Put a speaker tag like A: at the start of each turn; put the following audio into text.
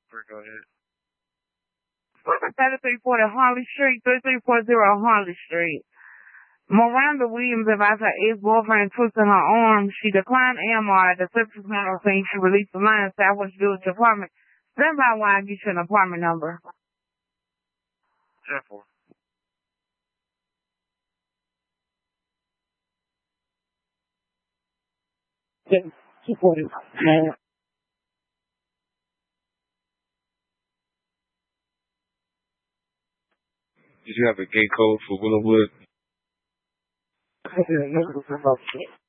A: Go ahead.
B: 3340 Harley Street, 3340 Harley Street. Miranda Williams advised her ex-boyfriend twisting her arm. She declined AMR at the Central County saying she released the line Southwest Village apartment. Stand by while I get you an apartment number.
A: 10-4.
B: Did
A: you have a gate code for Willowwood?